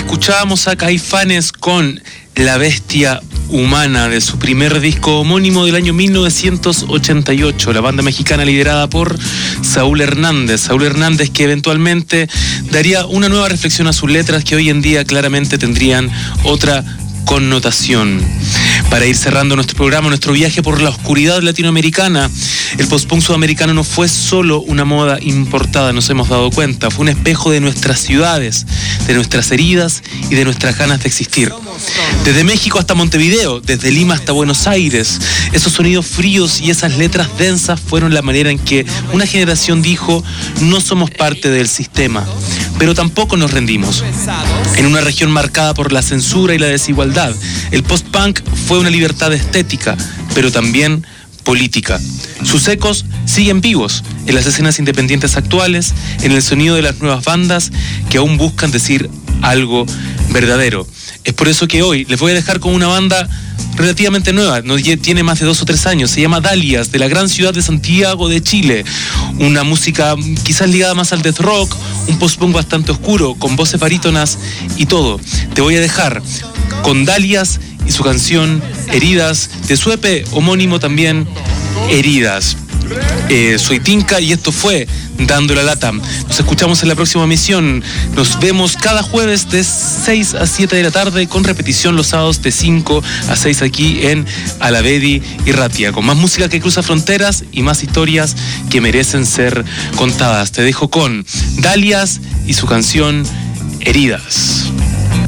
Escuchábamos a Caifanes con La Bestia Humana de su primer disco homónimo del año 1988, la banda mexicana liderada por Saúl Hernández. Saúl Hernández, que eventualmente daría una nueva reflexión a sus letras que hoy en día claramente tendrían otra connotación. Para ir cerrando nuestro programa, nuestro viaje por la oscuridad latinoamericana, el post-punk sudamericano no fue solo una moda importada, nos hemos dado cuenta, fue un espejo de nuestras ciudades, de nuestras heridas y de nuestras ganas de existir. Desde México hasta Montevideo, desde Lima hasta Buenos Aires, esos sonidos fríos y esas letras densas fueron la manera en que una generación dijo: no somos parte del sistema, pero tampoco nos rendimos. En una región marcada por la censura y la desigualdad, el post-punk fue una libertad estética, pero también política. Sus ecos siguen vivos en las escenas independientes actuales, en el sonido de las nuevas bandas que aún buscan decir algo verdadero. Es por eso que hoy les voy a dejar con una banda relativamente nueva, no tiene más de 2 o 3 años, se llama Dalias, de la gran ciudad de Santiago de Chile. Una música quizás ligada más al death rock, un post-punk bastante oscuro, con voces barítonas y todo. Te voy a dejar con Dalias y su canción Heridas, de su EP homónimo también, Heridas. Soy Tinka y esto fue Dando la Lata. Nos escuchamos en la próxima emisión. Nos vemos cada jueves de 6 a 7 de la tarde, con repetición los sábados de 5 a 6 aquí en Alavedi y Ratia, con más música que cruza fronteras y más historias que merecen ser contadas. Te dejo con Dalias y su canción Heridas.